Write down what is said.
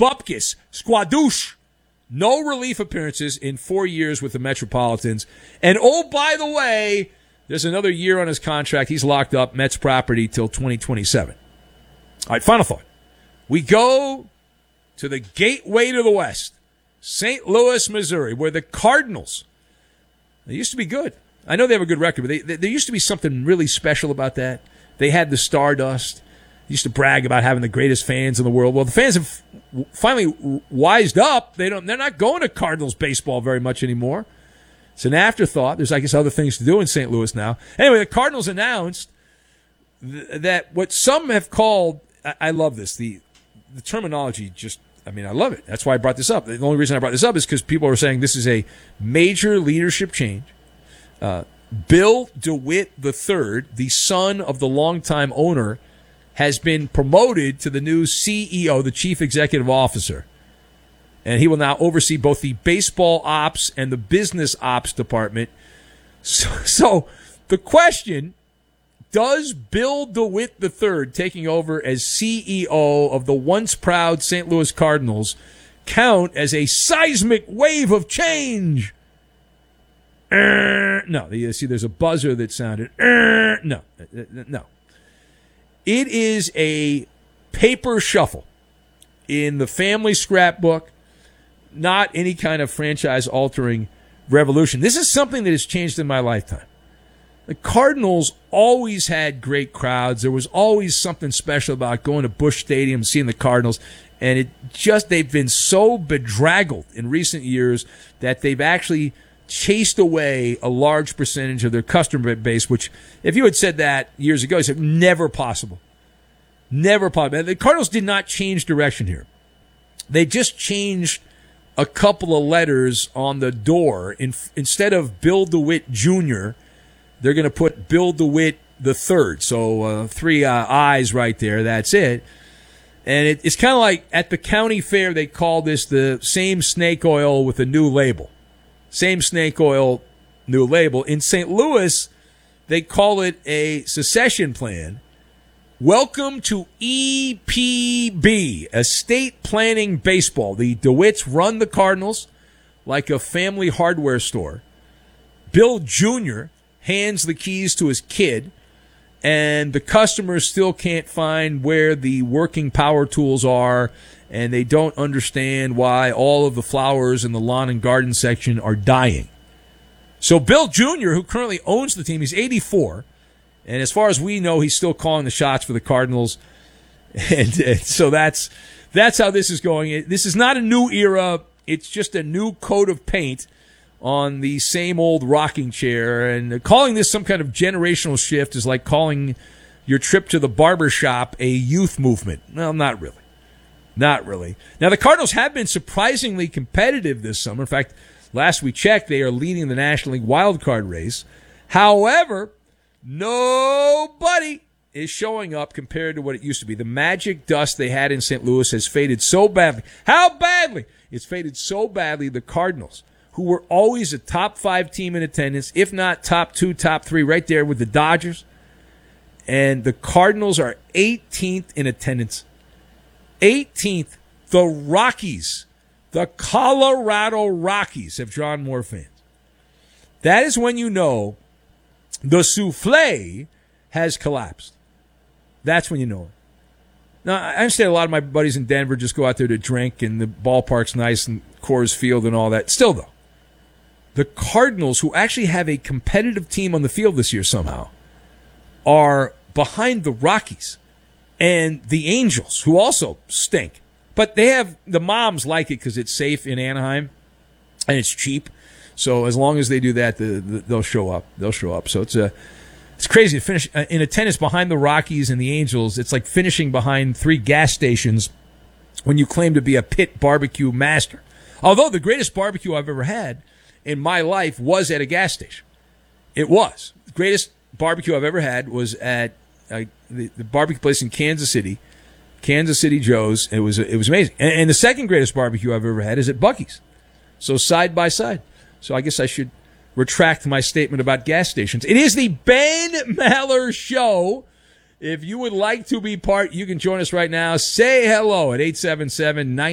Bupkis, Squadouche. No relief appearances in 4 years with the Metropolitans. And, oh, by the way, there's another year on his contract. He's locked up Mets property till 2027. All right, final thought. We go to the gateway to the West, St. Louis, Missouri, where the Cardinals, they used to be good. I know they have a good record, but there used to be something really special about that. They had the Stardust. They used to brag about having the greatest fans in the world. Well, the fans have finally wised up. They're not going to Cardinals baseball very much anymore. It's an afterthought. There's, I guess, other things to do in St. Louis now. Anyway, the Cardinals announced that what some have called, I love this, the terminology just, I love it. That's why I brought this up. The only reason I brought this up is because people are saying this is a major leadership change. Bill DeWitt III, the son of the longtime owner, has been promoted to the new CEO, the Chief Executive Officer. And he will now oversee both the baseball ops and the business ops department. So the question, does Bill DeWitt III taking over as CEO of the once proud St. Louis Cardinals count as a seismic wave of change? No. You see, there's a buzzer that sounded. No. It is a paper shuffle in the family scrapbook, not any kind of franchise-altering revolution. This is something that has changed in my lifetime. The Cardinals always had great crowds. There was always something special about going to Busch Stadium and seeing the Cardinals, and they've been so bedraggled in recent years that they've actually chased away a large percentage of their customer base, which, if you had said that years ago, you said, never possible. Never possible. The Cardinals did not change direction here. They just changed a couple of letters on the door. Instead of Bill DeWitt Jr., they're going to put Bill DeWitt III. So 3 I's right there. That's it. And it's kind of like at the county fair, they call this the same snake oil with a new label. Same snake oil, new label. In St. Louis, they call it a secession plan. Welcome to EPB, Estate Planning Baseball. The DeWitts run the Cardinals like a family hardware store. Bill Jr. hands the keys to his kid, and the customers still can't find where the working power tools are, and they don't understand why all of the flowers in the lawn and garden section are dying. So Bill Jr., who currently owns the team, he's 84, and as far as we know, he's still calling the shots for the Cardinals. And so that's how this is going. This is not a new era. It's just a new coat of paint on the same old rocking chair. And calling this some kind of generational shift is like calling your trip to the barber shop a youth movement. Well, not really. Not really. Now, the Cardinals have been surprisingly competitive this summer. In fact, last we checked, they are leading the National League wildcard race. However, nobody is showing up compared to what it used to be. The magic dust they had in St. Louis has faded so badly. How badly? It's faded so badly, the Cardinals, who were always a top 5 team in attendance, if not top 2, top 3, right there with the Dodgers. And the Cardinals are 18th in attendance. 18th. The Rockies, the Colorado Rockies, have drawn more fans. That is when you know the souffle has collapsed. That's when you know it. Now, I understand a lot of my buddies in Denver just go out there to drink, and the ballpark's nice and Coors Field and all that. Still, though, the Cardinals, who actually have a competitive team on the field this year somehow, are behind the Rockies and the Angels, who also stink. But they have, the moms like it because it's safe in Anaheim and it's cheap. So as long as they do that, they'll show up. They'll show up. So it's crazy to finish in attendance behind the Rockies and the Angels. It's like finishing behind 3 gas stations when you claim to be a pit barbecue master. Although the greatest barbecue I've ever had in my life was at a gas station. It was. The greatest barbecue I've ever had was at the barbecue place in Kansas City Joe's. It was amazing. And the second greatest barbecue I've ever had is at Buc-ee's. So side by side. So I guess I should retract my statement about gas stations. It is the Ben Maller Show. If you would like to be part, you can join us right now. Say hello at 877-9